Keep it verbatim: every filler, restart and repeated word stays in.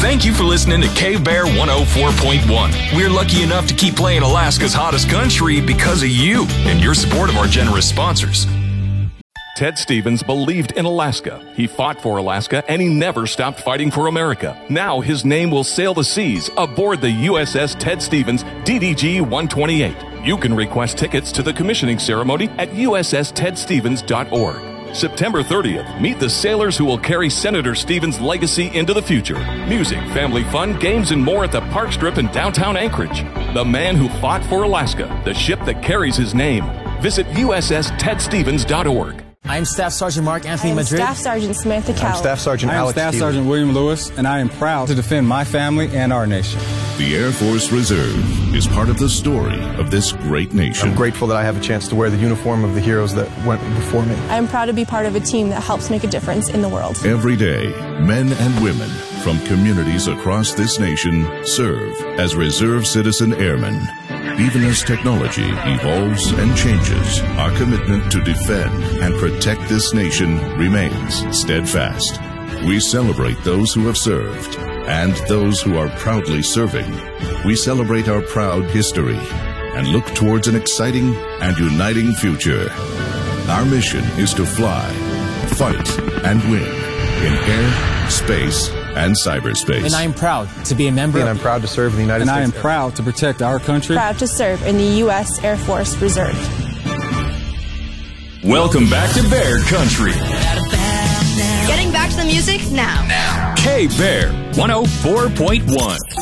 Thank you for listening to K-Bear one oh four point one. We're lucky enough to keep playing Alaska's hottest country because of you and your support of our generous sponsors. Ted Stevens believed in Alaska. He fought for Alaska, and he never stopped fighting for America. Now his name will sail the seas aboard the U S S Ted Stevens D D G one twenty-eight. You can request tickets to the commissioning ceremony at U S S ted stevens dot org. September thirtieth, meet the sailors who will carry Senator Stevens' legacy into the future. Music, family fun, games, and more at the Park Strip in downtown Anchorage. The man who fought for Alaska, the ship that carries his name. Visit U S S ted stevens dot org. I'm Staff Sergeant Mark Anthony I'm Madrid. Staff Sergeant Samantha Cowell. I'm Staff Sergeant I am Alex Staff Keeley. Sergeant William Lewis, and I am proud to defend my family and our nation. The Air Force Reserve is part of the story of this great nation. I'm grateful that I have a chance to wear the uniform of the heroes that went before me. I'm proud to be part of a team that helps make a difference in the world. Every day, men and women from communities across this nation serve as Reserve Citizen Airmen. Even as technology evolves and changes, our commitment to defend and protect this nation remains steadfast. We celebrate those who have served and those who are proudly serving. We celebrate our proud history and look towards an exciting and uniting future. Our mission is to fly, fight, and win in air, space, and cyberspace. And I am proud to be a member. And I'm proud to serve in the United And States. I am proud to protect our country. Proud to serve in the U S Air Force Reserve. Welcome back to Bear Country. Getting back to the music now. K-Bear one oh four point one.